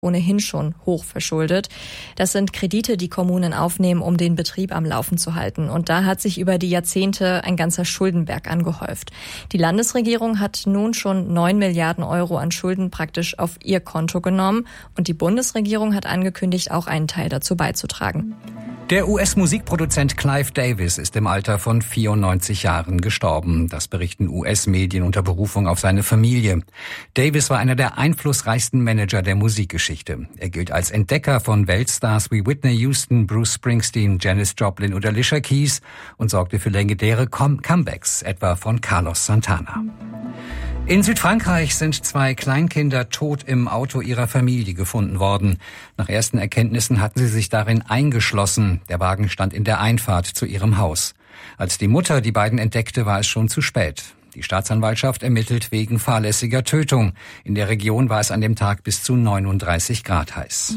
ohnehin schon hoch verschuldet. Das sind Kredite, die Kommunen aufnehmen, um den Betrieb am Laufen zu halten. Und da hat sich über die Jahrzehnte ein ganzer Schuldenberg angehäuft. Die Landesregierung hat nun schon 9 Milliarden Euro an Schulden praktisch auf ihr Konto genommen. Und die Bundesregierung hat angekündigt, auch einen Teil dazu beizutragen. Der US-Musikproduzent Clive Davis ist im Alter von 94 Jahren gestorben. Das berichten US-Medien unter Berufung auf seine Familie. Davis war einer der einflussreichsten Manager der Musikgeschichte. Er gilt als Entdecker von Weltstars wie Whitney Houston, Bruce Springsteen, Janis Joplin oder Alicia Keys und sorgte für legendäre Comebacks, etwa von Carlos Santana. In Südfrankreich sind 2 Kleinkinder tot im Auto ihrer Familie gefunden worden. Nach ersten Erkenntnissen hatten sie sich darin eingeschlossen. Der Wagen stand in der Einfahrt zu ihrem Haus. Als die Mutter die beiden entdeckte, war es schon zu spät. Die Staatsanwaltschaft ermittelt wegen fahrlässiger Tötung. In der Region war es an dem Tag bis zu 39 Grad heiß.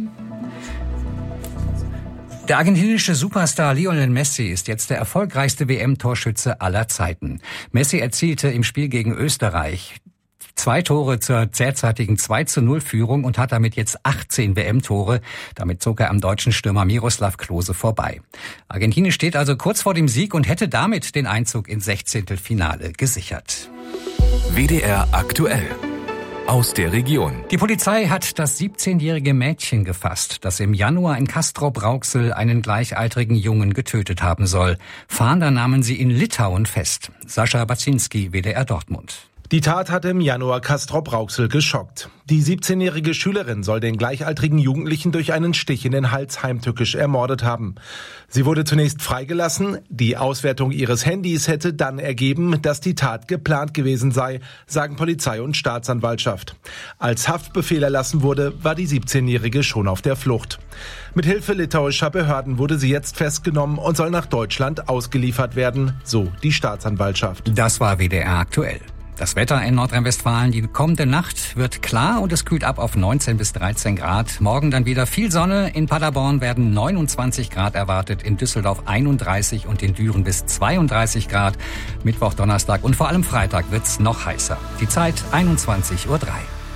Der argentinische Superstar Lionel Messi ist jetzt der erfolgreichste WM-Torschütze aller Zeiten. Messi erzielte im Spiel gegen Österreich 2 Tore zur derzeitigen 2:0-Führung und hat damit jetzt 18 WM-Tore. Damit zog er am deutschen Stürmer Miroslav Klose vorbei. Argentinien steht also kurz vor dem Sieg und hätte damit den Einzug ins 16. Finale gesichert. WDR aktuell. Aus der Region. Die Polizei hat das 17-jährige Mädchen gefasst, das im Januar in Castrop-Rauxel einen gleichaltrigen Jungen getötet haben soll. Fahnder nahmen sie in Litauen fest. Sascha Baczynski, WDR Dortmund. Die Tat hatte im Januar Castrop-Rauxel geschockt. Die 17-jährige Schülerin soll den gleichaltrigen Jugendlichen durch einen Stich in den Hals heimtückisch ermordet haben. Sie wurde zunächst freigelassen. Die Auswertung ihres Handys hätte dann ergeben, dass die Tat geplant gewesen sei, sagen Polizei und Staatsanwaltschaft. Als Haftbefehl erlassen wurde, war die 17-jährige schon auf der Flucht. Mit Hilfe litauischer Behörden wurde sie jetzt festgenommen und soll nach Deutschland ausgeliefert werden, so die Staatsanwaltschaft. Das war WDR aktuell. Das Wetter in Nordrhein-Westfalen, die kommende Nacht wird klar und es kühlt ab auf 19 bis 13 Grad. Morgen dann wieder viel Sonne. In Paderborn werden 29 Grad erwartet, in Düsseldorf 31 und in Düren bis 32 Grad. Mittwoch, Donnerstag und vor allem Freitag wird's noch heißer. Die Zeit 21:03 Uhr.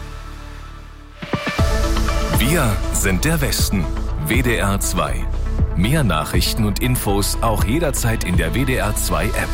Wir sind der Westen. WDR 2. Mehr Nachrichten und Infos auch jederzeit in der WDR 2 App.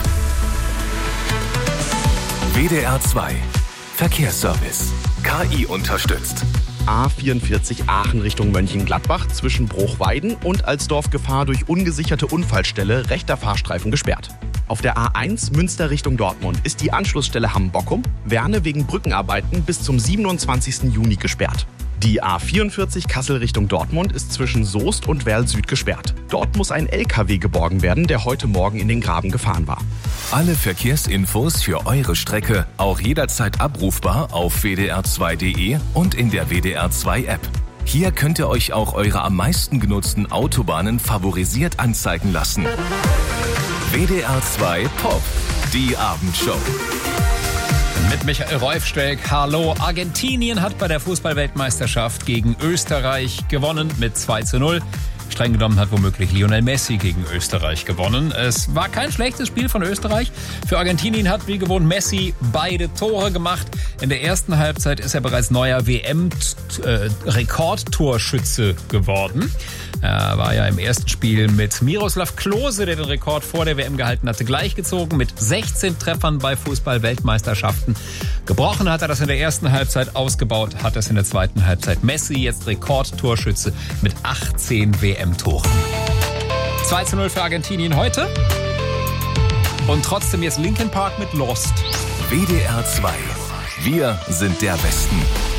WDR 2 Verkehrsservice. KI unterstützt. A44 Aachen Richtung Mönchengladbach zwischen Bruchweiden und Alsdorf-Gefahr durch ungesicherte Unfallstelle rechter Fahrstreifen gesperrt. Auf der A1 Münster Richtung Dortmund ist die Anschlussstelle Hamm-Bockum, Werne wegen Brückenarbeiten bis zum 27. Juni gesperrt. Die A44 Kassel Richtung Dortmund ist zwischen Soest und Werl Süd gesperrt. Dort muss ein LKW geborgen werden, der heute Morgen in den Graben gefahren war. Alle Verkehrsinfos für eure Strecke auch jederzeit abrufbar auf wdr2.de und in der WDR 2 App. Hier könnt ihr euch auch eure am meisten genutzten Autobahnen favorisiert anzeigen lassen. WDR 2 Pop, die Abendshow. Mit Michael Reufsteig. Hallo. Argentinien hat bei der Fußball-Weltmeisterschaft gegen Österreich gewonnen mit 2:0. Streng genommen hat womöglich Lionel Messi gegen Österreich gewonnen. Es war kein schlechtes Spiel von Österreich. Für Argentinien hat wie gewohnt Messi beide Tore gemacht. In der ersten Halbzeit ist er bereits neuer WM-Rekordtorschütze geworden. Er war ja im ersten Spiel mit Miroslav Klose, der den Rekord vor der WM gehalten hatte, gleichgezogen mit 16 Treffern bei Fußball-Weltmeisterschaften. Gebrochen hat er das in der ersten Halbzeit, ausgebaut hat es in der zweiten Halbzeit. Messi jetzt Rekordtorschütze mit 18 WM-Toren. 2:0 für Argentinien heute. Und trotzdem jetzt Linkin Park mit Lost. WDR 2. Wir sind der Westen.